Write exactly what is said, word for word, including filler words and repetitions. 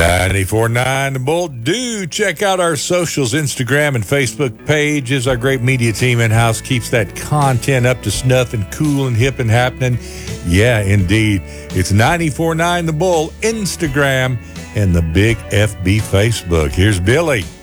ninety-four point nine The Bull. Do check out our socials, Instagram and Facebook pages. Our great media team in-house keeps that content up to snuff and cool and hip and happening. Yeah, indeed. It's ninety-four point nine The Bull, Instagram, and the Big F B Facebook. Here's Billy.